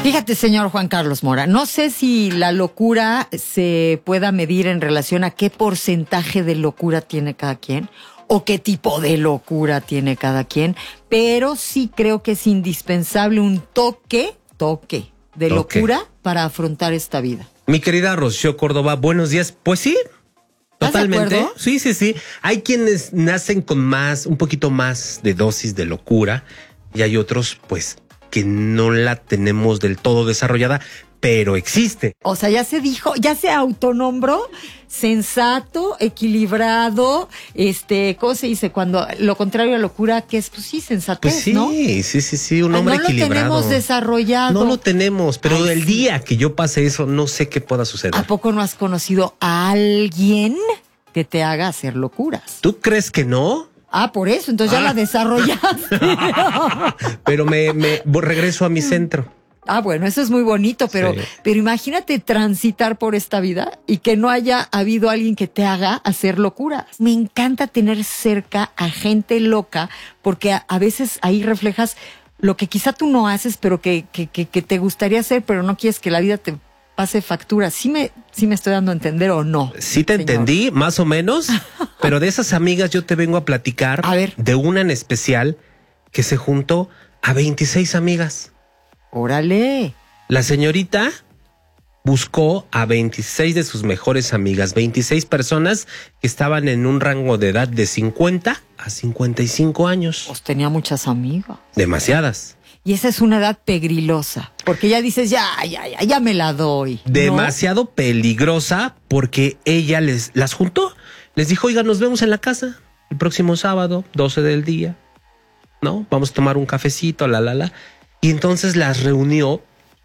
Fíjate, señor Juan Carlos Mora, no sé si la locura se pueda medir en relación a qué porcentaje de locura tiene cada quien o qué tipo de locura tiene cada quien, pero sí creo que es indispensable un toque de locura para afrontar esta vida. Mi querida Rocío Córdoba, buenos días. Pues sí, totalmente. ¿Estás de acuerdo? Sí. Hay quienes nacen con un poquito más de dosis de locura y hay otros, pues, que no la tenemos del todo desarrollada, pero existe. O sea, ya se autonombró sensato, equilibrado, ¿cómo se dice? Cuando lo contrario a locura, que es, pues sí, sensatez, Pues sí, ¿no? sí, un hombre equilibrado. No lo tenemos desarrollado. No lo tenemos, pero Ay, el día que yo pase eso, no sé qué pueda suceder. ¿A poco no has conocido a alguien que te haga hacer locuras? ¿Tú crees que no? Ah, por eso, entonces ya la desarrollaste. Pero me regreso a mi centro. Ah, bueno, eso es muy bonito, pero imagínate transitar por esta vida y que no haya habido alguien que te haga hacer locuras. Me encanta tener cerca a gente loca porque a veces ahí reflejas lo que quizá tú no haces, pero que te gustaría hacer, pero no quieres que la vida te pase factura. ¿Sí me estoy dando a entender o no? Sí te entendí, más o menos, pero de esas amigas yo te vengo a platicar de una en especial que se juntó a 26 amigas. ¡Órale! La señorita buscó a 26 de sus mejores amigas, 26 personas que estaban en un rango de edad de 50 a 55 años. Pues tenía muchas amigas. Demasiadas. Y esa es una edad pegrilosa, porque ya dices, ya me la doy, ¿no? Demasiado peligrosa porque ella las juntó. Les dijo, oiga, nos vemos en la casa el próximo sábado, 12 del día, ¿no? Vamos a tomar un cafecito, Y entonces las reunió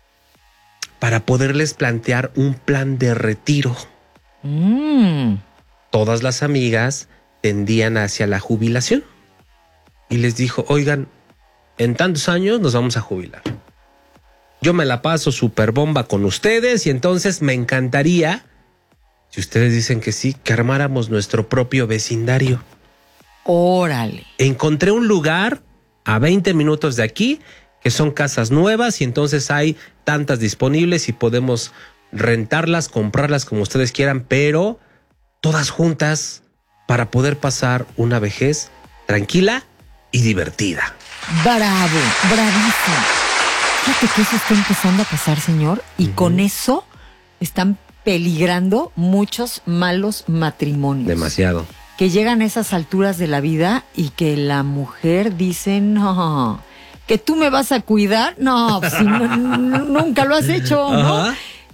para poderles plantear un plan de retiro. Todas las amigas tendían hacia la jubilación. Y les dijo, oigan, en tantos años nos vamos a jubilar. Yo me la paso súper bomba con ustedes y entonces me encantaría, si ustedes dicen que sí, que armáramos nuestro propio vecindario. ¡Órale! Encontré un lugar a 20 minutos de aquí, que son casas nuevas y entonces hay tantas disponibles y podemos rentarlas, comprarlas como ustedes quieran, pero todas juntas para poder pasar una vejez tranquila y divertida. Bravo, bravísimo. Fíjate que eso está empezando a pasar, señor, y con eso están peligrando muchos malos matrimonios. Demasiado. Que llegan a esas alturas de la vida y que la mujer dice, no, que tú me vas a cuidar. No, pues, nunca lo has hecho, ¿no?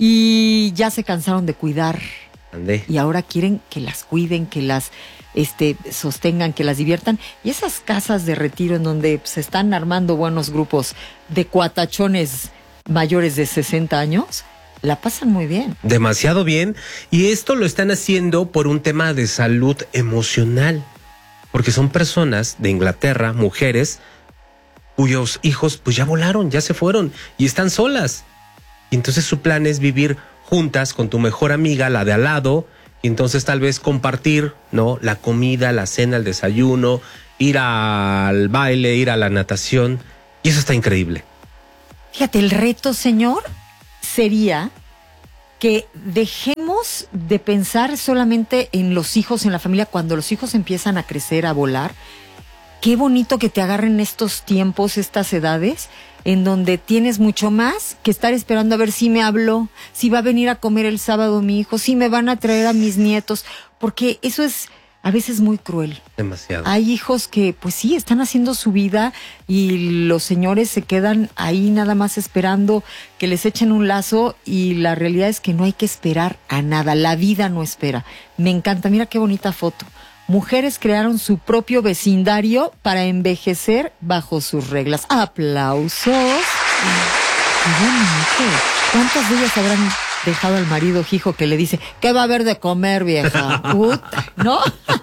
Y ya se cansaron de cuidar. Andé. Y ahora quieren que las cuiden, que las sostengan, que las diviertan. Y esas casas de retiro en donde se están armando buenos grupos de cuatachones mayores de 60 años, la pasan muy bien. Demasiado bien. Y esto lo están haciendo por un tema de salud emocional. Porque son personas de Inglaterra, mujeres, cuyos hijos pues ya volaron, ya se fueron y están solas. Y entonces su plan es vivir juntas con tu mejor amiga, la de al lado, y entonces tal vez compartir, ¿no? La comida, la cena, el desayuno, ir al baile, ir a la natación. Y eso está increíble. Fíjate, el reto, señor, sería que dejemos de pensar solamente en los hijos, en la familia, cuando los hijos empiezan a crecer, a volar. Qué bonito que te agarren estos tiempos, estas edades, en donde tienes mucho más que estar esperando a ver si me habló, si va a venir a comer el sábado mi hijo, si me van a traer a mis nietos, porque eso es a veces muy cruel. Demasiado. Hay hijos que, pues sí, están haciendo su vida y los señores se quedan ahí nada más esperando que les echen un lazo y la realidad es que no hay que esperar a nada, la vida no espera. Me encanta, mira qué bonita foto. Mujeres crearon su propio vecindario para envejecer bajo sus reglas. ¡Aplausos! ¡Qué bonito! ¿Cuántas de ellas habrán dejado al marido hijo que le dice, ¿qué va a haber de comer, vieja? Puta, ¿no?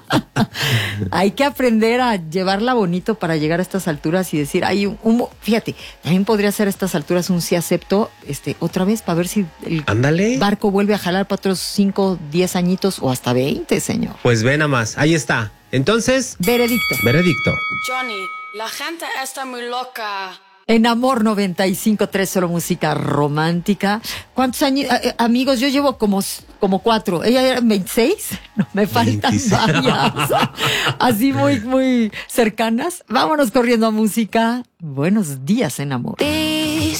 Hay que aprender a llevarla bonito para llegar a estas alturas y decir, hay fíjate, también podría ser a estas alturas un sí acepto, otra vez, para ver si el barco vuelve a jalar para otros 5, 10 añitos o hasta 20, señor. Pues ven a más, ahí está. Entonces, veredicto. Veredicto. Johnny, la gente está muy loca. En Amor 95.3, solo música romántica. ¿Cuántos años, amigos? Yo llevo como 4. ¿Ella era 26? No, me faltan 26. varias. Así muy cercanas. Vámonos corriendo a música. Buenos días en Amor.